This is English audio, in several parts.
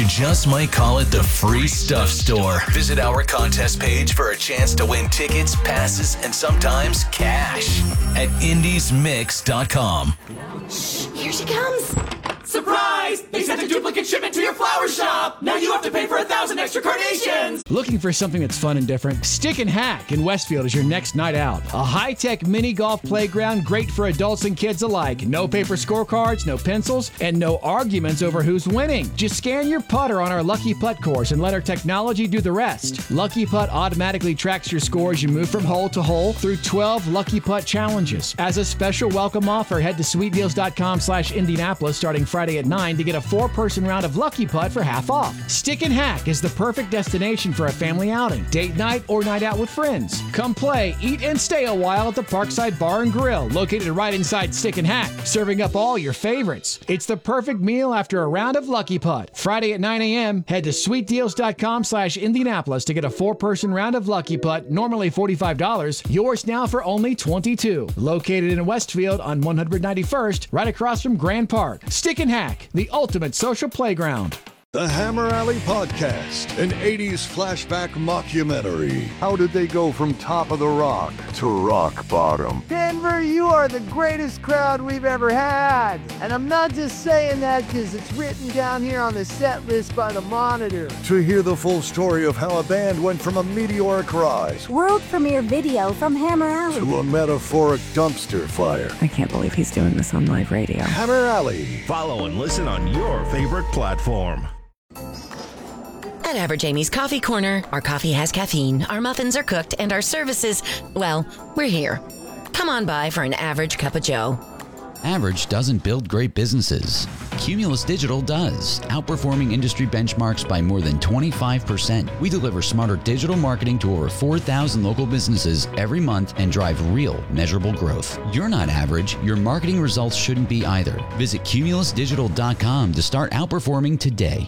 You just might call it the free stuff store. Visit our contest page for a chance to win tickets, passes, and sometimes cash at indiesmix.com. Here she comes. Surprise! They sent a duplicate shipment to your flower shop! Now you have to pay for 1,000 extra carnations! Looking for something that's fun and different? Stick and Hack in Westfield is your next night out. A high-tech mini golf playground great for adults and kids alike. No paper scorecards, no pencils, and no arguments over who's winning. Just scan your putter on our Lucky Putt course and let our technology do the rest. Lucky Putt automatically tracks your score as you move from hole to hole through 12 Lucky Putt challenges. As a special welcome offer, head to sweetdeals.com/Indianapolis starting Friday at 9 to get a 4-person round of Lucky Putt for half off. Stick and Hack is the perfect destination for a family outing, date night, or night out with friends. Come play, eat, and stay a while at the Parkside Bar and Grill, located right inside Stick and Hack, serving up all your favorites. It's the perfect meal after a round of Lucky Putt. Friday at 9 a.m., head to sweetdeals.com/Indianapolis to get a 4-person round of Lucky Putt, normally $45, yours now for only $22. Located in Westfield on 191st, right across from Grand Park. Stick and Hack, the ultimate social playground. The Hammer Alley Podcast, an 80s flashback mockumentary. How did they go from top of the rock to rock bottom? Denver, you are the greatest crowd we've ever had. And I'm not just saying that because it's written down here on the set list by the Monitor. To hear the full story of how a band went from a meteoric rise, World premiere video from Hammer Alley. to a metaphoric dumpster fire. I can't believe he's doing this on live radio. Hammer Alley. Follow and listen on your favorite platform. At Average Amy's Coffee Corner, our coffee has caffeine, our muffins are cooked, and our services, well, we're here. Come on by for an average cup of joe. Average doesn't build great businesses. Cumulus Digital does, outperforming industry benchmarks by more than 25%. We deliver smarter digital marketing to over 4,000 local businesses every month and drive real, measurable growth. You're not average. Your marketing results shouldn't be either. Visit cumulusdigital.com to start outperforming today.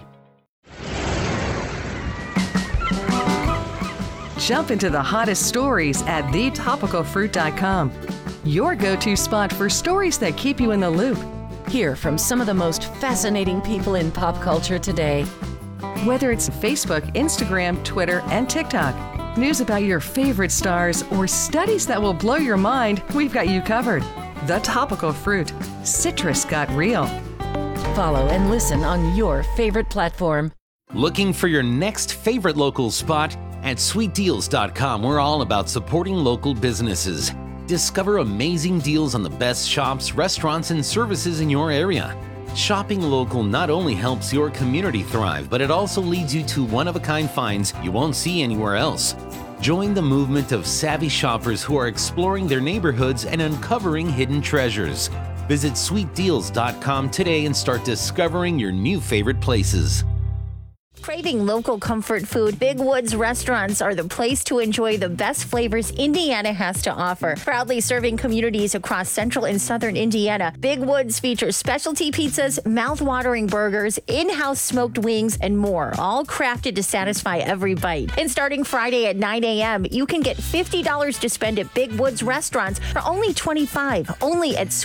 Jump into the hottest stories at thetopicalfruit.com. Your go-to spot for stories that keep you in the loop. Hear from some of the most fascinating people in pop culture today. Whether it's Facebook, Instagram, Twitter, and TikTok, news about your favorite stars, or studies that will blow your mind, we've got you covered. The Topical Fruit. Citrus got real. Follow and listen on your favorite platform. Looking for your next favorite local spot? At sweetdeals.com, we're all about supporting local businesses. Discover amazing deals on the best shops, restaurants, and services in your area. Shopping local not only helps your community thrive, but it also leads you to one-of-a-kind finds you won't see anywhere else. Join the movement of savvy shoppers who are exploring their neighborhoods and uncovering hidden treasures. Visit sweetdeals.com today and start discovering your new favorite places. Craving local comfort food? Big Woods restaurants are the place to enjoy the best flavors Indiana has to offer. Proudly serving communities across central and southern Indiana, Big Woods features specialty pizzas, mouth-watering burgers, in-house smoked wings, and more, all crafted to satisfy every bite. And starting Friday at 9 a.m., you can get $50 to spend at Big Woods restaurants for only $25, only at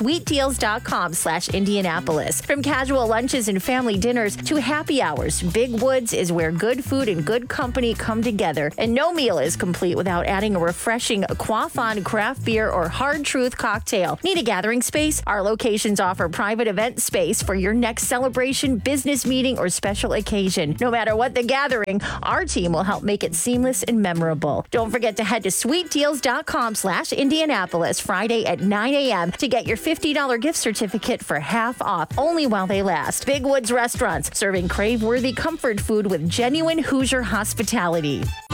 sweetdeals.com/Indianapolis. From casual lunches and family dinners to happy hours, Big Woods is where good food and good company come together, and no meal is complete without adding a refreshing Quaffon craft beer or Hard Truth cocktail. Need a gathering space? Our locations offer private event space for your next celebration, business meeting, or special occasion. No matter what the gathering, our team will help make it seamless and memorable. Don't forget to head to sweetdeals.com/Indianapolis Friday at 9 a.m. to get your $50 gift certificate for half off, only while they last. Big Woods Restaurants, serving crave-worthy comfort food with genuine Hoosier hospitality.